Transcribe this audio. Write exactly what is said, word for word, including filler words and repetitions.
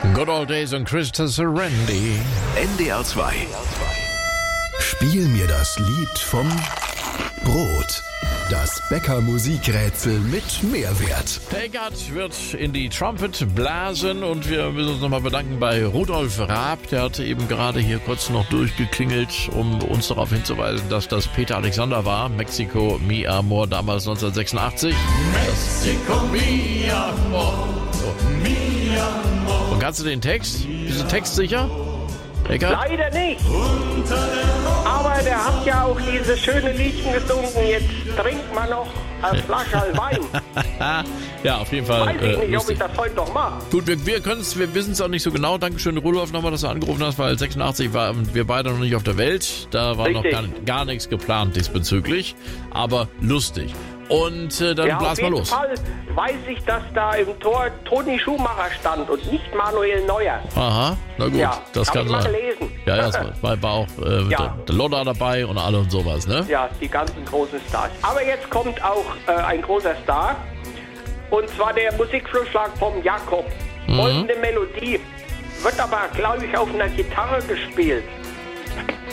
Good Old Days und Christopher Randy. N D R zwei. Spiel mir das Lied vom Brot. Das Bäcker-Musikrätsel mit Mehrwert. Der Eckart wird in die Trumpet blasen und wir müssen uns nochmal bedanken bei Rudolf Raab. Der hatte eben gerade hier kurz noch durchgeklingelt, um uns darauf hinzuweisen, dass das Peter Alexander war. Mexico, Mi Amor, damals neunzehnhundertsechsundachtzig. Mexico, Mi Amor, Mi Amor. Und kannst du den Text? Bist du textsicher? Eckart? Leider nicht. Aber der hat ja auch diese schöne Liedchen gesungen. Jetzt trinkt man noch eine Flasche Wein. Ja, auf jeden Fall. Weiß ich äh, nicht, lustig. ob ich das heute noch mache. Gut, wir, wir können es, wir wissen es auch nicht so genau. Dankeschön, Rudolf, nochmal, dass du angerufen hast, weil sechsundachtzig waren wir beide noch nicht auf der Welt. Da war Richtig. noch gar, gar nichts geplant diesbezüglich. Aber lustig. Und äh, dann Ja, blas auf mal jeden los. Fall weiß ich, dass da im Tor Toni Schumacher stand und nicht Manuel Neuer. Aha, na gut, Ja, das hab kann ich mal sein. gelesen. Ja, ja, das war, war auch äh, Ja. der, der Lodder dabei und alle und sowas, ne? Ja, die ganzen großen Stars. Aber jetzt kommt auch äh, ein großer Star. Und zwar der Musikvorschlag vom Jakob. Mhm. Folgende Melodie. Wird aber, glaube ich, auf einer Gitarre gespielt.